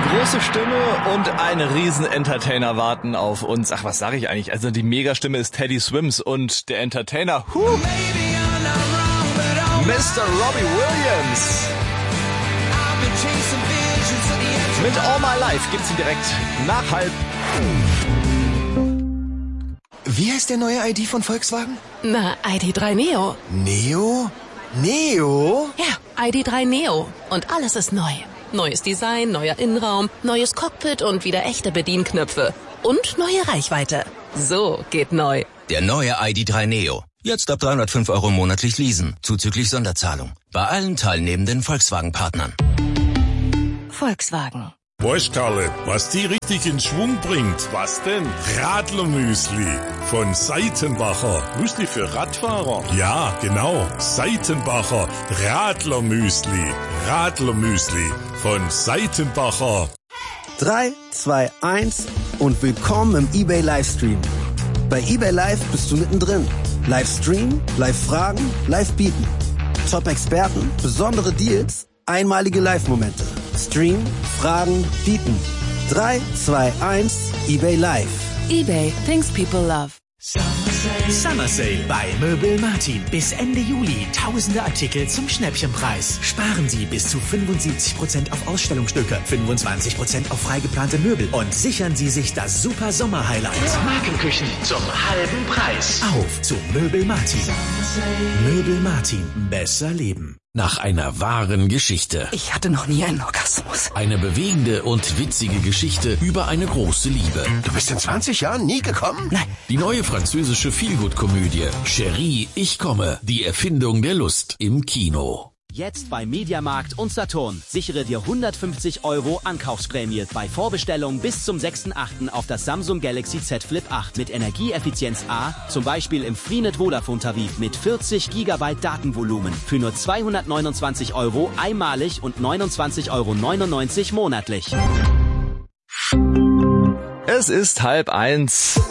große Stimme und ein Riesen-Entertainer warten auf uns. Ach, was sage ich eigentlich? Also die Megastimme ist Teddy Swims und der Entertainer, Mr. Robbie Williams. Mit All My Life gibt's ihn direkt nach 12:30. Wie heißt der neue ID von Volkswagen? Na, ID.3 Neo. Neo? Neo? Ja, ID.3 Neo. Und alles ist neu. Neues Design, neuer Innenraum, neues Cockpit und wieder echte Bedienknöpfe. Und neue Reichweite. So geht neu. Der neue ID.3 Neo. Jetzt ab 305 € monatlich leasen, zuzüglich Sonderzahlung. Bei allen teilnehmenden Volkswagen-Partnern. Volkswagen. Weißt, Karle, was die richtig in Schwung bringt? Was denn? Radlermüsli von Seitenbacher. Müsli für Radfahrer? Ja, genau. Seitenbacher Radlermüsli. Radlermüsli von Seitenbacher. 3, 2, 1 und willkommen im eBay Livestream. Bei eBay Live bist du mittendrin. Livestream, Live-Fragen, Live-Bieten. Top-Experten, besondere Deals, einmalige Live-Momente. Stream, Fragen, Bieten. 3, 2, 1, eBay Live. eBay, things people love. Summer Sale bei Möbel Martin. Bis Ende Juli tausende Artikel zum Schnäppchenpreis. Sparen Sie bis zu 75% auf Ausstellungsstücke, 25% auf freigeplante Möbel und sichern Sie sich das super Sommer-Highlight. Markenküchen zum halben Preis. Auf zu Möbel Martin. Möbel Martin. Besser leben. Nach einer wahren Geschichte. Ich hatte noch nie einen Orgasmus. Eine bewegende und witzige Geschichte über eine große Liebe. Du bist in 20 Jahren nie gekommen? Nein. Die neue französische Feelgood-Komödie Chérie, ich komme. Die Erfindung der Lust im Kino. Jetzt bei Mediamarkt und Saturn. Sichere dir 150 € Ankaufsprämie bei Vorbestellung bis zum 6.8. auf das Samsung Galaxy Z Flip 8 mit Energieeffizienz A, zum Beispiel im Freenet Vodafone Tarif mit 40 GB Datenvolumen für nur 229 € einmalig und 29,99 € monatlich. Es ist 12:30.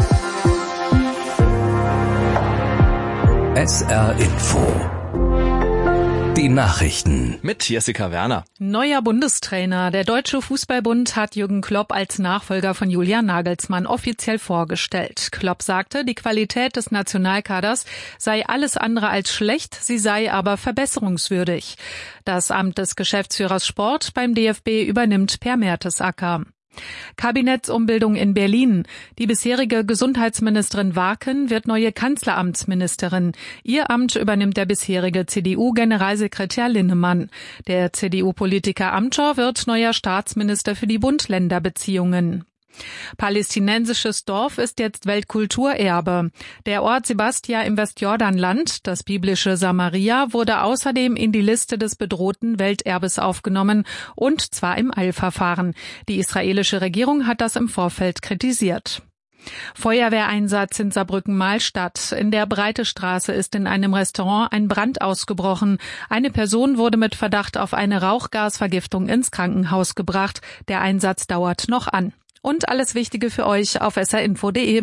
SR Info. Die Nachrichten. Mit Jessica Werner. Neuer Bundestrainer. Der Deutsche Fußballbund hat Jürgen Klopp als Nachfolger von Julian Nagelsmann offiziell vorgestellt. Klopp sagte, die Qualität des Nationalkaders sei alles andere als schlecht, sie sei aber verbesserungswürdig. Das Amt des Geschäftsführers Sport beim DFB übernimmt Per Mertesacker. Kabinettsumbildung in Berlin. Die bisherige Gesundheitsministerin Warken wird neue Kanzleramtsministerin. Ihr Amt übernimmt der bisherige CDU-Generalsekretär Linnemann. Der CDU-Politiker Amthor wird neuer Staatsminister für die Bund-Länder-Beziehungen. Palästinensisches Dorf ist jetzt Weltkulturerbe. Der Ort Sebastia im Westjordanland, das biblische Samaria, wurde außerdem in die Liste des bedrohten Welterbes aufgenommen, und zwar im Eilverfahren. Die israelische Regierung hat das im Vorfeld kritisiert. Feuerwehreinsatz in Saarbrücken-Mahlstadt. In der Breitestraße ist in einem Restaurant ein Brand ausgebrochen. Eine Person wurde mit Verdacht auf eine Rauchgasvergiftung ins Krankenhaus gebracht. Der Einsatz dauert noch an. Und alles Wichtige für euch auf srinfo.de.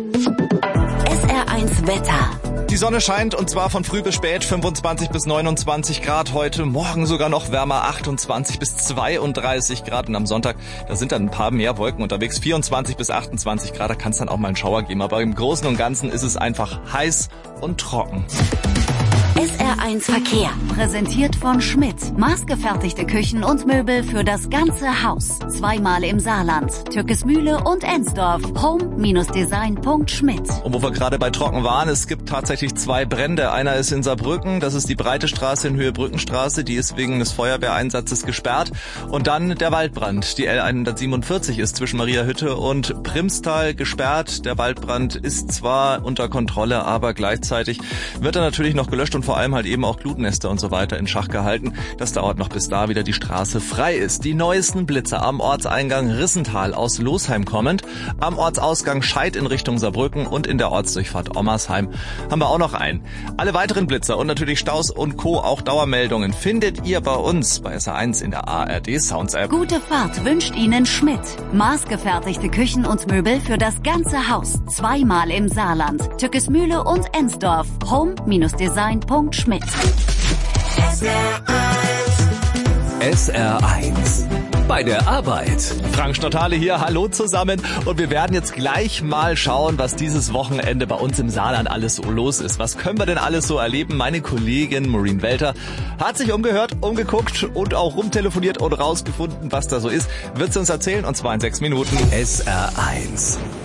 SR1 Wetter. Die Sonne scheint und zwar von früh bis spät, 25 bis 29 Grad heute, morgen sogar noch wärmer, 28 bis 32 Grad und am Sonntag, da sind dann ein paar mehr Wolken unterwegs, 24 bis 28 Grad, da kann es dann auch mal einen Schauer geben, aber im Großen und Ganzen ist es einfach heiß und trocken. SR1 Verkehr, präsentiert von Schmidt. Maßgefertigte Küchen und Möbel für das ganze Haus. Zweimal im Saarland, Türkesmühle und Ensdorf. home-design.schmidt. Und wo wir gerade bei trocken waren, es gibt tatsächlich 2 Brände. Einer ist in Saarbrücken, das ist die Breite Straße in Höhe Brückenstraße, die ist wegen des Feuerwehreinsatzes gesperrt. Und dann der Waldbrand. Die L147 ist zwischen Mariahütte und Primstal gesperrt. Der Waldbrand ist zwar unter Kontrolle, aber gleichzeitig wird er natürlich noch gelöscht und vor allem halt eben auch Glutnester und so weiter in Schach gehalten. Das dauert noch, bis da wieder die Straße frei ist. Die neuesten Blitze am Ortseingang Rissental aus Losheim kommend, am Ortsausgang Scheid in Richtung Saarbrücken und in der Ortsdurchfahrt Ommersheim haben wir auch noch einen. Alle weiteren Blitzer und natürlich Staus und Co., auch Dauermeldungen, findet ihr bei uns bei SR1 in der ARD Sounds App. Gute Fahrt wünscht Ihnen Schmidt. Maßgefertigte Küchen und Möbel für das ganze Haus. Zweimal im Saarland, Türkesmühle und Ensdorf. home-design.schmidt. SR1. Bei der Arbeit. Frank Stortale hier, hallo zusammen. Und wir werden jetzt gleich mal schauen, was dieses Wochenende bei uns im Saarland alles so los ist. Was können wir denn alles so erleben? Meine Kollegin Maureen Welter hat sich umgehört, umgeguckt und auch rumtelefoniert und rausgefunden, was da so ist. Wird sie uns erzählen, und zwar in 6 Minuten. SR1.